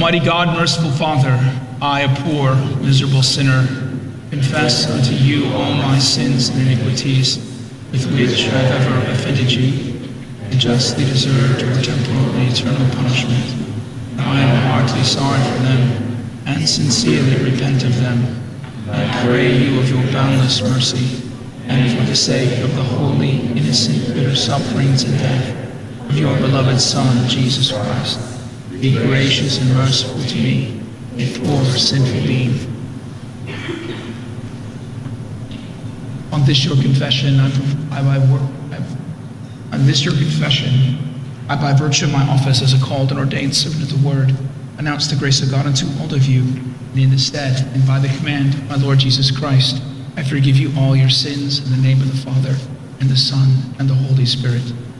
Almighty God, merciful Father, I, a poor, miserable sinner, confess unto you all my sins and iniquities with which I have ever offended you, and justly deserved your temporal and eternal punishment. I am heartily sorry for them, and sincerely repent of them. I pray you of your boundless mercy, and for the sake of the holy, innocent, bitter sufferings and death of your beloved Son, Jesus Christ, be gracious and merciful to me, a poor, sinful being. On this your confession, I, by virtue of my office as a called and ordained servant of the Word, announce the grace of God unto all of you, and in the stead and by the command of my Lord Jesus Christ, I forgive you all your sins in the name of the Father, and the Son, and the Holy Spirit.